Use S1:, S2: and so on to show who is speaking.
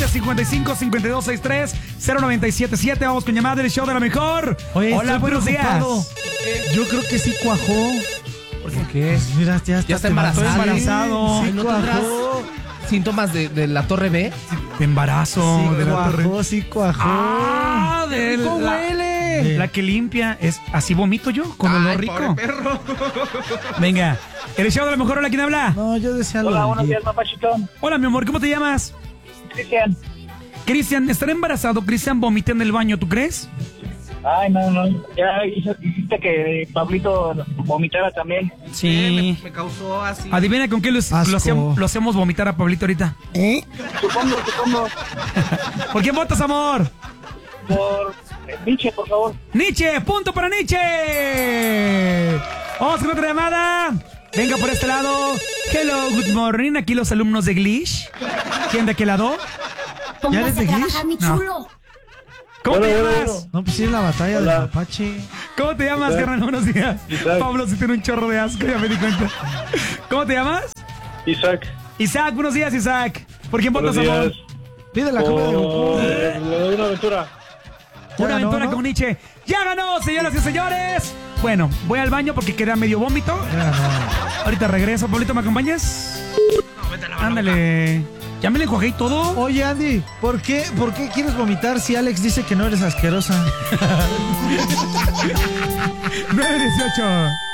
S1: 55-5263-0977. Vamos con llamada del show de la mejor.
S2: Oye,
S1: hola, buenos días.
S2: Yo creo que sí cuajó.
S3: ¿Por qué?
S2: Mira, ya
S3: está embarazado.
S1: Estoy embarazado.
S2: Sí,
S3: ¿No tendrás
S2: cuajó.
S3: síntomas de la torre B?
S1: De embarazo.
S2: Sí
S1: de la torre.
S2: cuajó, sí cuajó.
S1: Ah, de
S3: ¿Cómo
S1: la,
S3: huele?
S1: la que limpia. Es así vomito yo, con olor rico.
S3: Pobre perro.
S1: Venga, el show de la mejor. Hola, ¿quién habla?
S2: No, yo decía algo.
S4: Hola,
S2: de
S4: buenos
S2: ti.
S4: días, papachitón.
S1: Hola, mi amor, ¿cómo te llamas?
S4: Cristian.
S1: Cristian, ¿estará embarazado? Cristian vomita en el baño, ¿tú crees?
S4: Ay, no. Ya hiciste que Pablito vomitara también.
S1: Sí.
S3: Me causó así.
S1: Adivina con qué lo
S2: Asco.
S1: hacemos vomitar a Pablito ahorita.
S4: Supongo.
S1: ¿Por quién votas, amor?
S4: Por Nietzsche, por favor.
S1: Nietzsche, punto para Nietzsche. Vamos con otra llamada. Venga por este lado. Hello, good morning. Aquí los alumnos de Glish. ¿Quién de qué lado?
S2: ¿Ya eres de Glish?
S5: trabajar, mi
S1: No.
S5: chulo.
S1: ¿Cómo te llamas?
S2: No, pues sí, es la batalla
S4: Hola.
S2: del Apache.
S1: ¿Cómo te llamas, carnal? Buenos días.
S4: Isaac.
S1: Pablo, si tiene un chorro de asco, ya me di cuenta. ¿Cómo te llamas?
S4: Isaac.
S1: Isaac, buenos días, Isaac. ¿Por quién votas,
S4: Buenos
S1: amor?
S4: días.
S2: Pide la comida de Goku.
S4: Le doy una aventura.
S2: Ya
S1: Una
S2: ganó,
S1: aventura
S2: ¿no?
S1: con Nietzsche. ¡Ya ganó, señoras y señores! Bueno, voy al baño porque queda medio vómito.
S2: Ya ganó.
S1: Ahorita regreso. Pablito, ¿me acompañas? Ándale. ¿Ya me le enjuagué y todo?
S2: Oye, Andy, ¿por qué quieres vomitar si Alex dice que no eres asquerosa?
S1: 9:18.